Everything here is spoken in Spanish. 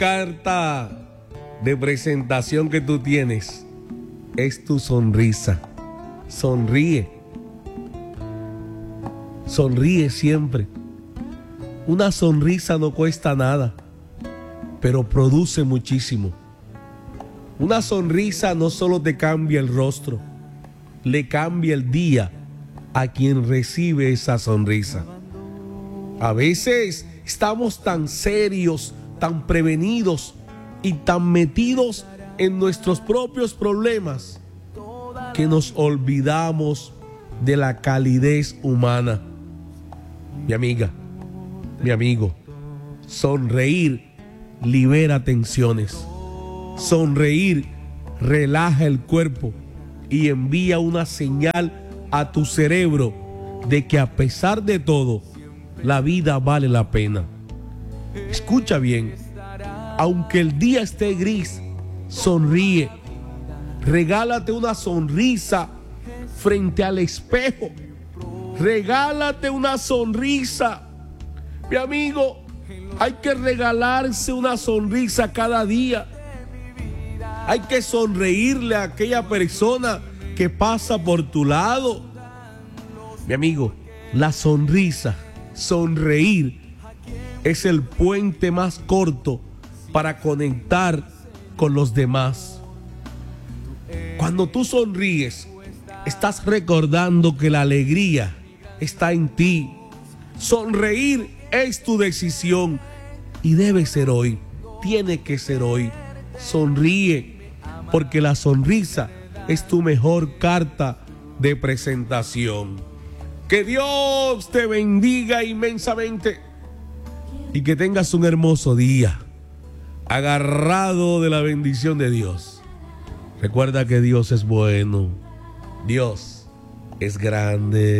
carta de presentación que tú tienes es tu sonrisa. Sonríe. Sonríe siempre. Una sonrisa no cuesta nada, pero produce muchísimo. Una sonrisa no solo te cambia el rostro, le cambia el día a quien recibe esa sonrisa. A veces estamos tan serios, tan prevenidos y tan metidos en nuestros propios problemas que nos olvidamos de la calidez humana. Mi amiga, mi amigo, sonreír libera tensiones. Sonreír relaja el cuerpo y envía una señal a tu cerebro de que a pesar de todo, la vida vale la pena. Escucha bien, aunque el día esté gris, sonríe. Regálate una sonrisa frente al espejo. Regálate una sonrisa. Mi amigo, hay que regalarse una sonrisa cada día. Hay que sonreírle a aquella persona que pasa por tu lado. Mi amigo, la sonrisa, sonreír, es el puente más corto para conectar con los demás. Cuando tú sonríes, estás recordando que la alegría está en ti. Sonreír es tu decisión y debe ser hoy, tiene que ser hoy. Sonríe, porque la sonrisa es tu mejor carta de presentación. Que Dios te bendiga inmensamente y que tengas un hermoso día, agarrado de la bendición de Dios. Recuerda que Dios es bueno, Dios es grande.